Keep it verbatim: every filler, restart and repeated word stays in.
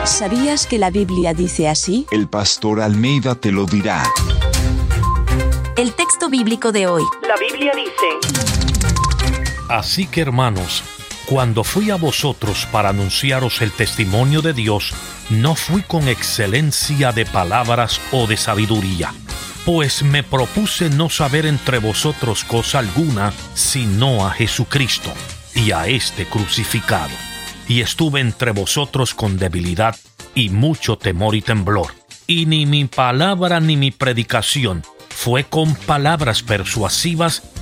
¿Sabías que la Biblia dice así? El pastor Almeida te lo dirá. El texto bíblico de hoy. La Biblia dice: Así que, hermanos, cuando fui a vosotros para anunciaros el testimonio de Dios, no fui con excelencia de palabras o de sabiduría, pues me propuse no saber entre vosotros cosa alguna, sino a Jesucristo y a este crucificado. Y estuve entre vosotros con debilidad y mucho temor y temblor. Y ni mi palabra ni mi predicación fue con palabras persuasivas,